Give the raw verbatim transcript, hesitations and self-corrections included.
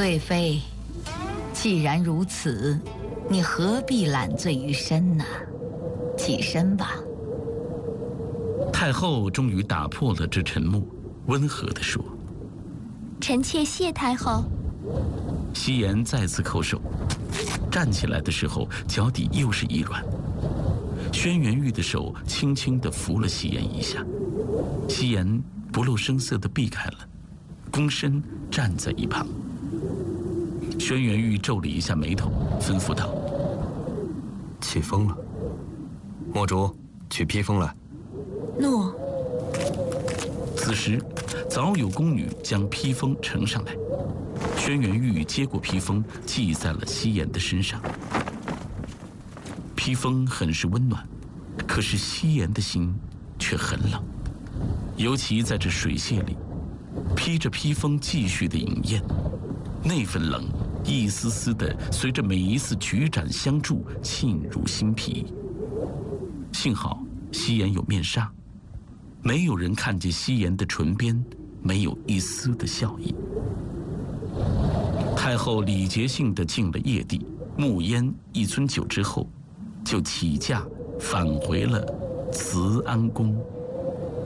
罪妃，既然如此，你何必揽罪于身呢？起身吧。 太后终于打破了这沉默，温和地说：“ 臣妾谢太后。” 夕颜再次叩首，站起来的时候，脚底又是一软。轩辕玉的手轻轻地扶了夕颜一下，夕颜不露声色地避开了，躬身站在一旁。轩辕玉皱了一下眉头，吩咐道：“ 起风了，墨竹，取披风来。” 诺。 此时，早有宫女将披风呈上来。轩辕玉接过披风，系在了夕颜的身上。披风很是温暖，可是夕颜的心却很冷，尤其在这水榭里，披着披风继续的饮宴，那份冷一丝丝的随着每一次举盏相助沁入心脾。幸好夕颜有面纱，没有人看见夕颜的唇边没有一丝的笑意。太后礼节性地敬了叶帝、沐烟一樽酒之后，就起驾返回了慈安宫。